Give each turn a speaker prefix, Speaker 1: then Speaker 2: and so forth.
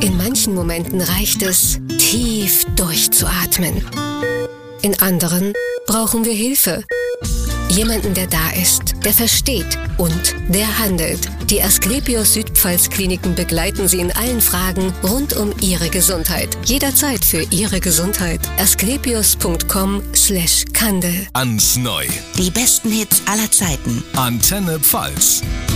Speaker 1: In manchen Momenten reicht es, tief durchzuatmen. In anderen brauchen wir Hilfe. Jemanden, der da ist, der versteht und der handelt. Die Asklepios Südpfalz Kliniken begleiten Sie in allen Fragen rund um Ihre Gesundheit. Jederzeit für Ihre Gesundheit. asklepios.com/Kandel.
Speaker 2: Ans Neu.
Speaker 3: Die besten Hits aller Zeiten.
Speaker 2: Antenne Pfalz.